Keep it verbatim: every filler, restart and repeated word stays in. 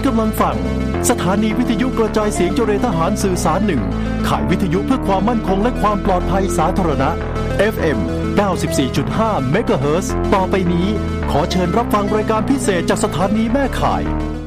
กำลังฟังสถานีวิทยุกระจายเสียงเจริญทหารสื่อสารหนึ่งข่ายวิทยุเพื่อความมั่นคงและความปลอดภัยสาธารณะ เอฟ เอ็ม เก้าสิบสี่จุดห้า เมกะเฮิรตซ์ต่อไปนี้ขอเชิญรับฟังรายการพิเศษจากสถานีแม่ข่าย